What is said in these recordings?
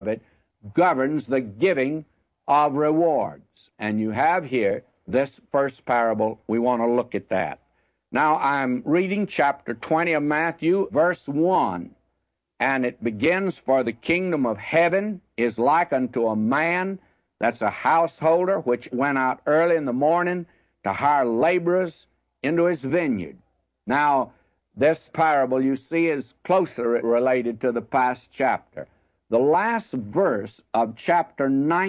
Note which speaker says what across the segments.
Speaker 1: of it governs the giving of rewards. And you have here this first parable. We want to look at that. Now, I'm reading chapter 20 of Matthew, verse 1. And it begins, "For the kingdom of heaven is like unto a man," that's a householder, "which went out early in the morning to hire laborers into his vineyard." Now, this parable, you see, is closer related to the past chapter. The last verse of chapter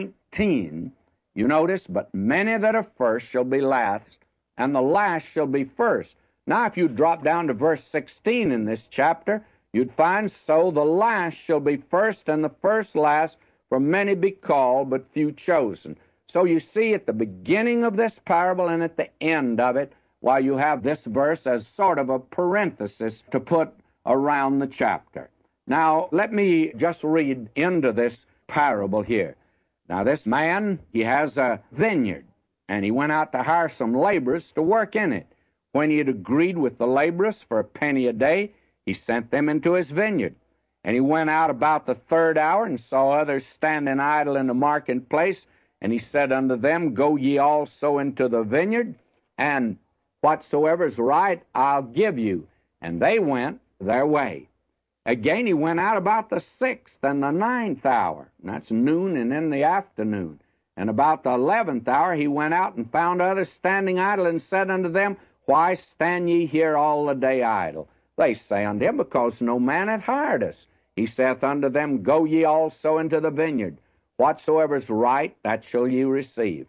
Speaker 1: 19, you notice, "But many that are first shall be last, and the last shall be first." Now, if you drop down to verse 16 in this chapter, you'd find, "So the last shall be first, and the first last, for many be called, but few chosen." So you see at the beginning of this parable and at the end of it, why you have this verse as sort of a parenthesis to put around the chapter. Now, let me just read into this parable here. Now, this man, he has a vineyard, and he went out to hire some laborers to work in it. When he had agreed with the laborers for a penny a day, he sent them into his vineyard. And he went out about the third hour and saw others standing idle in the marketplace, and he said unto them, "Go ye also into the vineyard, and whatsoever is right I'll give you." And they went their way. Again he went out about the 6th and the 9th hour, and that's noon and in the afternoon. And about the 11th hour he went out and found others standing idle, and said unto them, "Why stand ye here all the day idle?" They say unto him, "Because no man hath hired us." He saith unto them, "Go ye also into the vineyard. Whatsoever is right, that shall ye receive."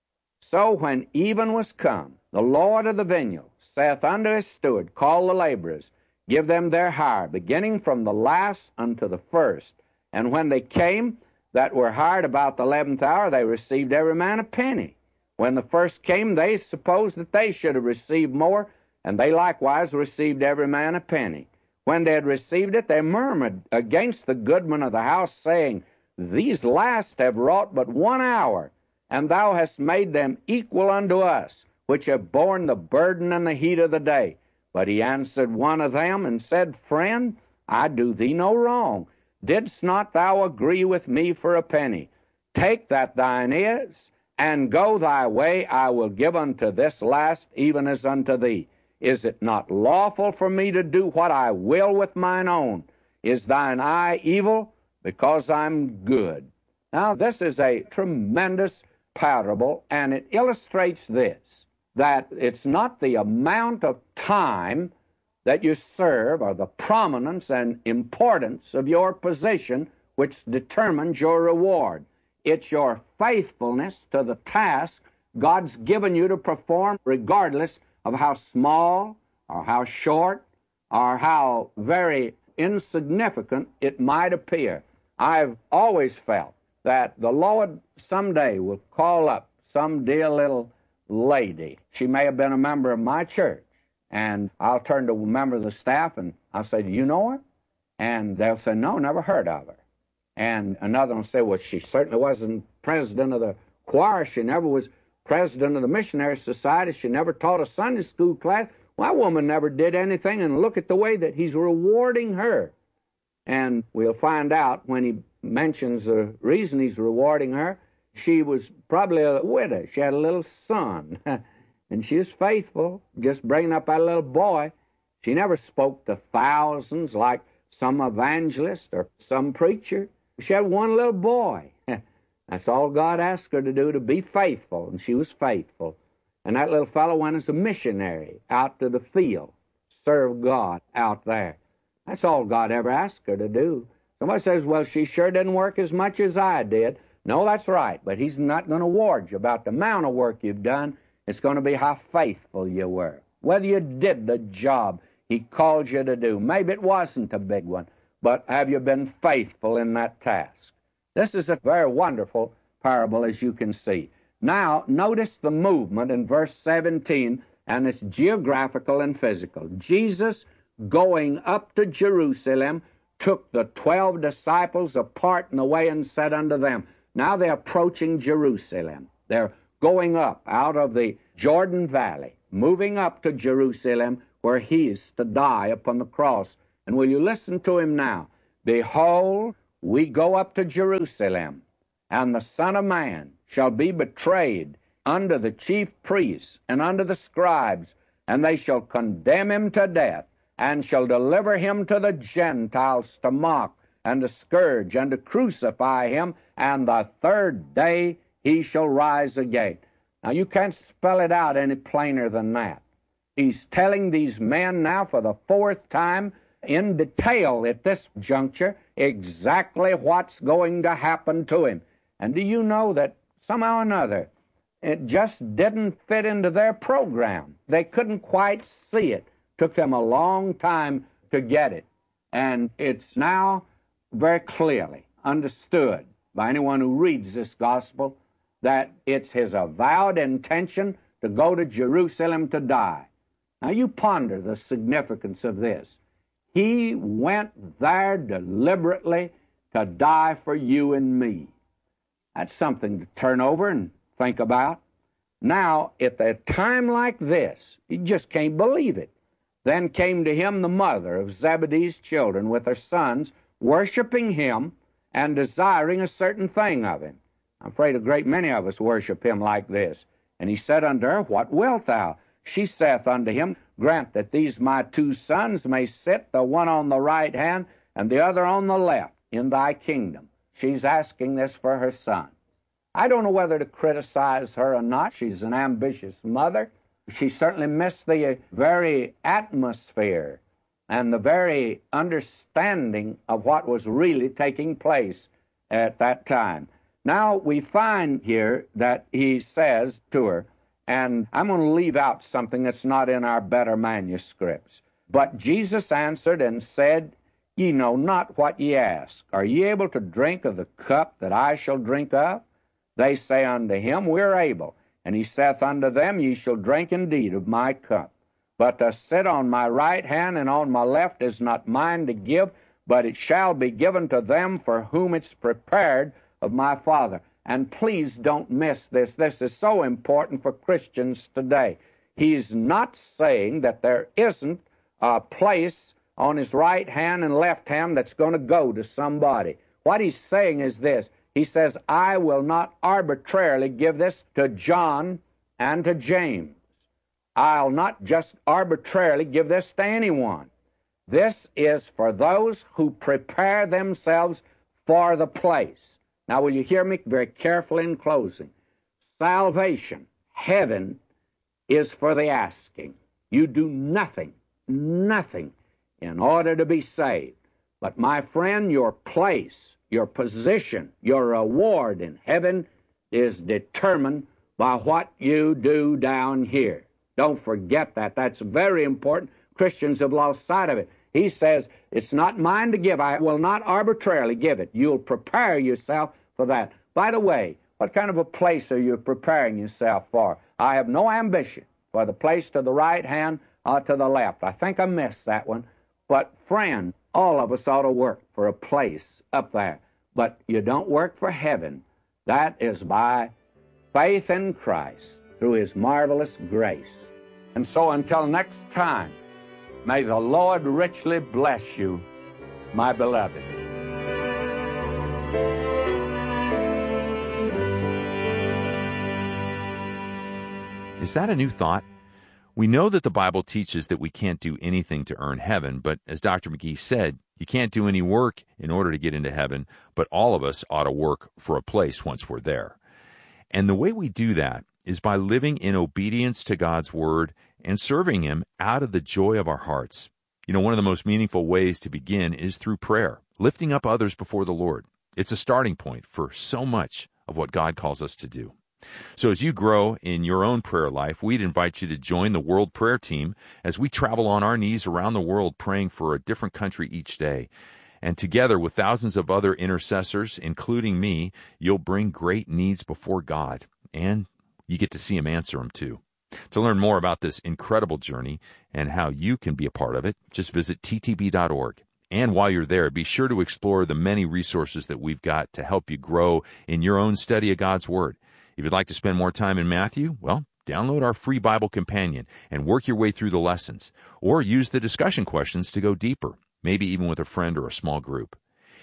Speaker 1: So when even was come, the Lord of the vineyard saith unto his steward, "Call the laborers, give them their hire, beginning from the last unto the first." And when they came that were hired about the 11th hour, they received every man a penny. When the first came, they supposed that they should have received more, and they likewise received every man a penny. When they had received it, they murmured against the goodman of the house, saying, "These last have wrought but 1 hour, and thou hast made them equal unto us, which have borne the burden and the heat of the day." But he answered one of them and said, "Friend, I do thee no wrong. Didst not thou agree with me for a penny? Take that thine is, and go thy way. I will give unto this last even as unto thee. Is it not lawful for me to do what I will with mine own? Is thine eye evil? Because I'm good." Now, this is a tremendous parable, and it illustrates this, that it's not the amount of time that you serve or the prominence and importance of your position which determines your reward. It's your faithfulness to the task God's given you to perform, regardless of how small or how short or how very insignificant it might appear. I've always felt that the Lord someday will call up some dear little lady. She may have been a member of my church, and I'll turn to a member of the staff and I'll say, "Do you know her?" And they'll say, "No, never heard of her." And another will say, "Well, she certainly wasn't president of the choir. She never was president of the missionary society. She never taught a Sunday school class. Well, that woman never did anything, and look at the way that he's rewarding her." And we'll find out when he mentions the reason he's rewarding her, she was probably a widow. She had a little son, and she was faithful, just bringing up that little boy. She never spoke to thousands like some evangelist or some preacher. She had one little boy. That's all God asked her to do, to be faithful, and she was faithful. And that little fellow went as a missionary out to the field, served God out there. That's all God ever asked her to do. Somebody says, "Well, she sure didn't work as much as I did." No, that's right, but he's not going to award you about the amount of work you've done. It's going to be how faithful you were, whether you did the job he called you to do. Maybe it wasn't a big one, but have you been faithful in that task? This is a very wonderful parable, as you can see. Now, notice the movement in verse 17, and it's geographical and physical. Jesus, going up to Jerusalem, took the 12 disciples apart in the way and said unto them. Now they're approaching Jerusalem. They're going up out of the Jordan Valley, moving up to Jerusalem, where he is to die upon the cross. And will you listen to him now? "Behold, we go up to Jerusalem, and the Son of Man shall be betrayed unto the chief priests and unto the scribes, and they shall condemn him to death, and shall deliver him to the Gentiles to mock, and to scourge, and to crucify him, and the third day he shall rise again. Now, you can't spell it out any plainer than that. He's telling these men now for the fourth time in detail at this juncture exactly what's going to happen to him. And do you know that somehow or another it just didn't fit into their program? They couldn't quite see it. Took them a long time to get it. And it's now very clearly understood by anyone who reads this gospel that it's his avowed intention to go to Jerusalem to die. Now you ponder the significance of this. He went there deliberately to die for you and me. That's something to turn over and think about. Now, at a time like this, you just can't believe it. Then came to him the mother of Zebedee's children with her sons, worshiping him and desiring a certain thing of him. I'm afraid a great many of us worship him like this. And he said unto her, What wilt thou? She saith unto him, Grant that these my two sons may sit, the one on the right hand and the other on the left, in thy kingdom. She's asking this for her son. I don't know whether to criticize her or not. She's an ambitious mother. She certainly missed the very atmosphere and the very understanding of what was really taking place at that time. Now, we find here that he says to her, and I'm going to leave out something that's not in our better manuscripts. But Jesus answered and said, Ye know not what ye ask. Are ye able to drink of the cup that I shall drink of? They say unto him, We're able. And he saith unto them, Ye shall drink indeed of my cup. But to sit on my right hand and on my left is not mine to give, but it shall be given to them for whom it's prepared of my Father. And please don't miss this. This is so important for Christians today. He's not saying that there isn't a place on his right hand and left hand that's going to go to somebody. What he's saying is this. He says, I will not arbitrarily give this to John and to James. I'll not just arbitrarily give this to anyone. This is for those who prepare themselves for the place. Now, will you hear me very carefully in closing? Salvation, heaven, is for the asking. You do nothing in order to be saved. But, my friend, your place, your position, your reward in heaven is determined by what you do down here. Don't forget that. That's very important. Christians have lost sight of it. He says, it's not mine to give. I will not arbitrarily give it. You'll prepare yourself for that. By the way, what kind of a place are you preparing yourself for? I have no ambition for the place to the right hand or to the left. I think I missed that one. But, friend, all of us ought to work for a place up there. But you don't work for heaven. That is by faith in Christ through his marvelous grace. And so until next time, may the Lord richly bless you, my beloved.
Speaker 2: Is that a new thought? We know that the Bible teaches that we can't do anything to earn heaven, but as Dr. McGee said, you can't do any work in order to get into heaven, but all of us ought to work for a place once we're there. And the way we do that is by living in obedience to God's Word and serving Him out of the joy of our hearts. You know, one of the most meaningful ways to begin is through prayer, lifting up others before the Lord. It's a starting point for so much of what God calls us to do. So as you grow in your own prayer life, we'd invite you to join the World Prayer Team as we travel on our knees around the world praying for a different country each day. And together with thousands of other intercessors, including me, you'll bring great needs before God, and you get to see Him answer them too. To learn more about this incredible journey and how you can be a part of it, just visit ttb.org. And while you're there, be sure to explore the many resources that we've got to help you grow in your own study of God's Word. If you'd like to spend more time in Matthew, well, download our free Bible companion and work your way through the lessons, or use the discussion questions to go deeper, maybe even with a friend or a small group.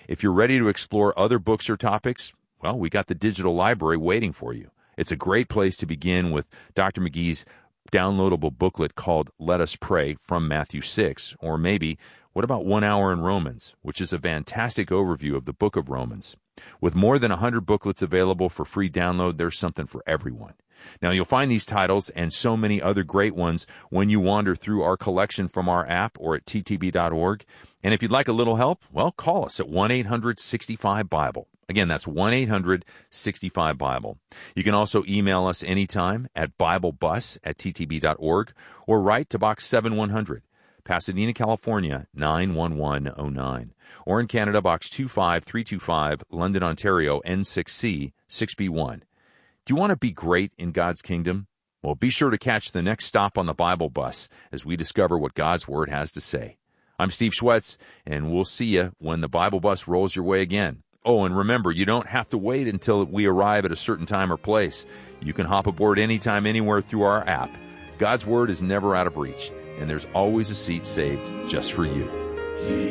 Speaker 2: If you're ready to explore other books or topics, well, we got the digital library waiting for you. It's a great place to begin with Dr. McGee's downloadable booklet called Let Us Pray from Matthew 6, or maybe, what about 1 Hour in Romans, which is a fantastic overview of the book of Romans. With more than 100 booklets available for free download, there's something for everyone. Now, you'll find these titles and so many other great ones when you wander through our collection from our app or at ttb.org. And if you'd like a little help, well, call us at 1-800-65-BIBLE. Again, that's 1-800-65-BIBLE. You can also email us anytime at BibleBus@ttb.org or write to Box 7100, Pasadena, California, 91109. Or in Canada, Box 25325, London, Ontario, N6C, 6B1. Do you want to be great in God's kingdom? Well, be sure to catch the next stop on the Bible Bus as we discover what God's Word has to say. I'm Steve Schwetz, and we'll see you when the Bible Bus rolls your way again. Oh, and remember, you don't have to wait until we arrive at a certain time or place. You can hop aboard anytime, anywhere through our app. God's Word is never out of reach, and there's always a seat saved just for you.